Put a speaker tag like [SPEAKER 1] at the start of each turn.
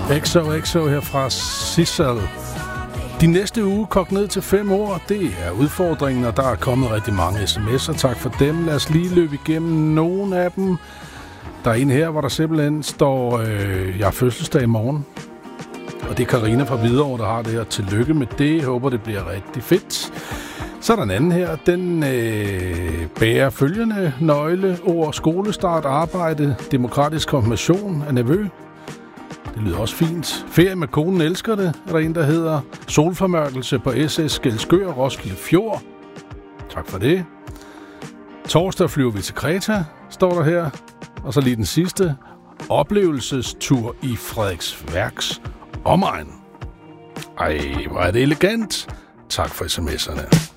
[SPEAKER 1] XOXO her fra Sissel. De næste uge kogt ned til 5 år. Det er udfordringen, og der er kommet rigtig mange sms'er. Tak for dem. Lad os lige løbe igennem nogle af dem. Der er en her, hvor der simpelthen står, jeg har fødselsdag i morgen. Og det er Karina fra Hvidovre, der har det her. Tillykke med det. Jeg håber, det bliver rigtig fedt. Så er der en anden her. Den bærer følgende nøgleord: skolestart, arbejde, demokratisk konfirmation af nevø. Det lyder også fint. Ferie med konen elsker det, er der en, der hedder. Solformørkelse på SS Skælskør og Roskilde Fjord. Tak for det. Torsdag flyver vi til Kreta, står der her. Og så lige den sidste. Oplevelsestur i Frederiksværks omegn. Ej, hvor er det elegant. Tak for sms'erne.